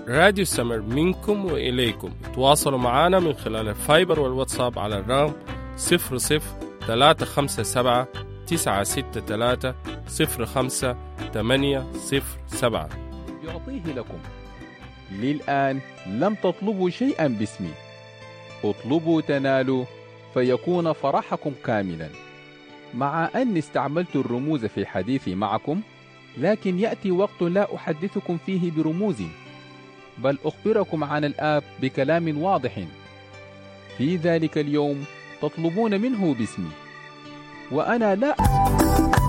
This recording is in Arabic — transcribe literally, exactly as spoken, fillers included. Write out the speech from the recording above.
راديو سمر منكم وإليكم. تواصلوا معنا من خلال الفايبر والواتساب على الرقم صفر صفر ثلاثة خمسة سبعة تسعة ستة ثلاثة صفر خمسة ثمانية صفر سبعة. يعطيه لكم. للآن لم تطلبوا شيئا باسمي، اطلبوا تنالوا فيكون فرحكم كاملا. مع أني استعملت الرموز في حديثي معكم، لكن يأتي وقت لا أحدثكم فيه برموز، بل أخبركم عن الآب بكلام واضح. في ذلك اليوم تطلبون منه باسمي، وأنا لا